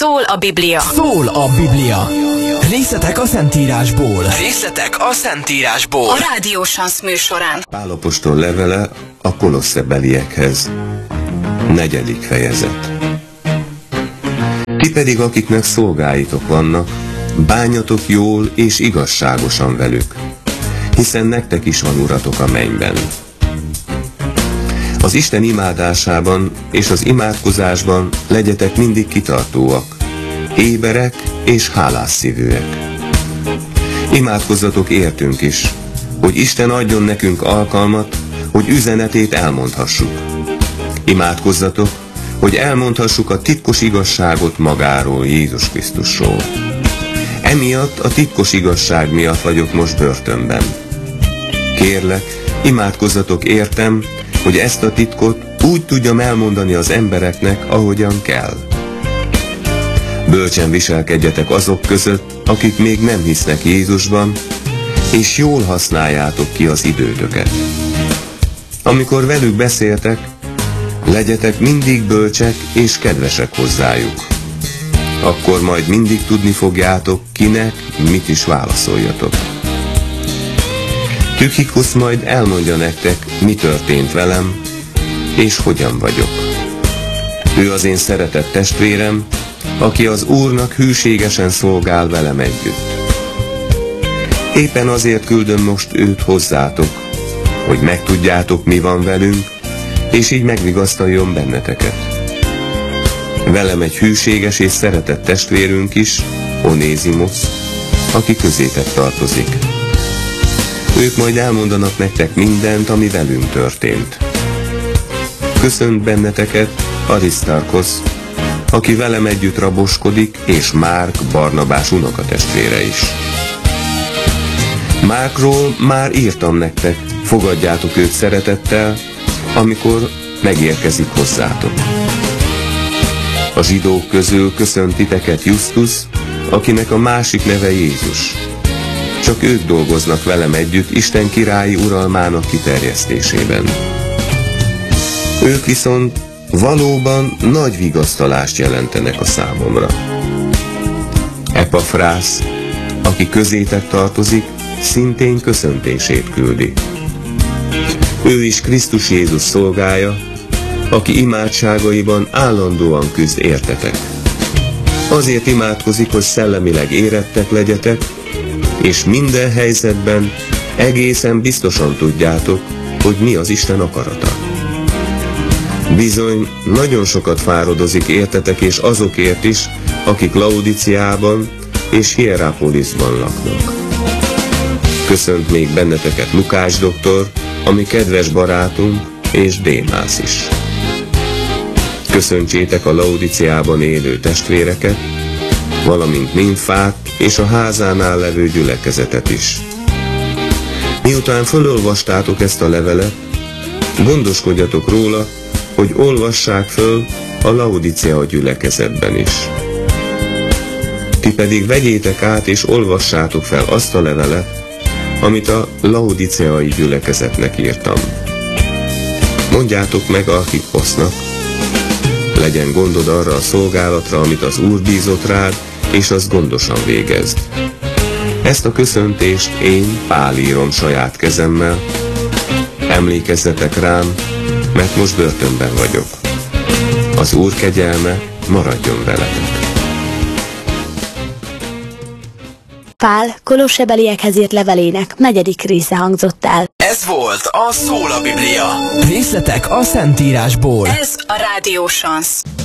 Szól a Biblia. Szól a Biblia. Részletek a Szentírásból. Részletek a Szentírásból. A Rádió Sansz műsorán. Pál apostol levele a kolosszebeliekhez. 4. fejezet. Ti pedig, akiknek szolgáitok vannak, bánjatok jól és igazságosan velük, hiszen nektek is van uratok a mennyben. Az Isten imádásában és az imádkozásban legyetek mindig kitartóak, éberek és hálásszívűek. Imádkozzatok értünk is, hogy Isten adjon nekünk alkalmat, hogy üzenetét elmondhassuk. Imádkozzatok, hogy elmondhassuk a titkos igazságot magáról, Jézus Krisztusról. Emiatt, a titkos igazság miatt vagyok most börtönben. Kérlek, imádkozzatok értem, hogy ezt a titkot úgy tudjam elmondani az embereknek, ahogyan kell. Bölcsen viselkedjetek azok között, akik még nem hisznek Jézusban, és jól használjátok ki az időtöket. Amikor velük beszéltek, legyetek mindig bölcsek és kedvesek hozzájuk. Akkor majd mindig tudni fogjátok, kinek mit is válaszoljatok. Tükhikusz majd elmondja nektek, mi történt velem, és hogyan vagyok. Ő az én szeretett testvérem, aki az Úrnak hűségesen szolgál velem együtt. Éppen azért küldöm most őt hozzátok, hogy megtudjátok, mi van velünk, és így megvigasztaljon benneteket. Velem egy hűséges és szeretett testvérünk is, Onézimosz, aki közétek tartozik. Ők majd elmondanak nektek mindent, ami velünk történt. Köszönt benneteket Arisztarkosz, aki velem együtt raboskodik, és Márk, Barnabás unokatestvére is. Márkról már írtam nektek, fogadjátok őt szeretettel, amikor megérkezik hozzátok. A zsidók közül köszönt titeket Justus, akinek a másik neve Jézus. Csak ők dolgoznak velem együtt Isten királyi uralmának kiterjesztésében. Ők viszont valóban nagy vigasztalást jelentenek a számomra. Epafrász, aki közétek tartozik, szintén köszöntését küldi. Ő is Krisztus Jézus szolgája, aki imádságaiban állandóan küzd értetek. Azért imádkozik, hogy szellemileg érettek legyetek, és minden helyzetben egészen biztosan tudjátok, hogy mi az Isten akarata. Bizony, nagyon sokat fáradozik értetek, és azokért is, akik Laodiciában és Hierapolisban laknak. Köszönt még benneteket Lukács doktor, ami kedves barátunk, és Démász is. Köszöntsétek a Laodiciában élő testvéreket, valamint Nimfát és a házánál levő gyülekezetet is. Miután fölolvastátok ezt a levelet, gondoskodjatok róla, hogy olvassák föl a Laodicea gyülekezetben is. Ti pedig vegyétek át és olvassátok fel azt a levelet, amit a laodiceai gyülekezetnek írtam. Mondjátok meg Archipposznak, legyen gondod arra a szolgálatra, amit az Úr bízott rád, és azt gondosan végezd. Ezt a köszöntést én, Pál írom saját kezemmel. Emlékezzetek rám, mert most börtönben vagyok. Az Úr kegyelme maradjon veletek. Pál Kolossebeliekhez írt levelének 4. része hangzott el. Ez volt a Szól a Biblia. Részletek a Szentírásból. Ez a Rádió Sansz.